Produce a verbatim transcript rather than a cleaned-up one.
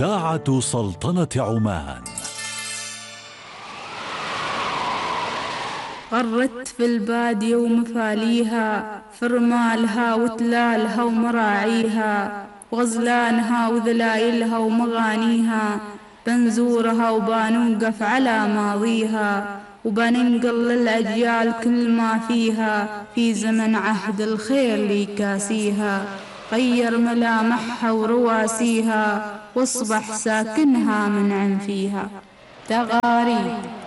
إذاعة سلطنة عمان. غرت في البادية ومفاليها، فرمالها وتلالها ومراعيها، وغزلانها وذلايلها ومغانيها، بنزورها وبنوقف على ماضيها، وبننقل للأجيال كل ما فيها، في زمن عهد الخير لي كاسيها، غير ملامحها ورواسيها، واصبح ساكنها منعم فيها. تغاريد